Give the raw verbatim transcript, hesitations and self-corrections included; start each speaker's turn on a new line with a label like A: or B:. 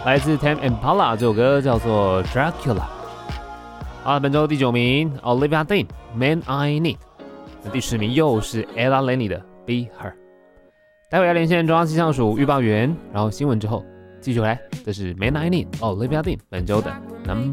A: 来自 Tame Impala 这首歌叫做 Dracula。好，本周第九名 Olivia Dean Man I Need。那第十名又是 Ella Lenny 的 Be Her。待会要连线中央气象署预报员，然后新闻之后继续回来。这是 Man I Need Olivia Dean 本周的 Number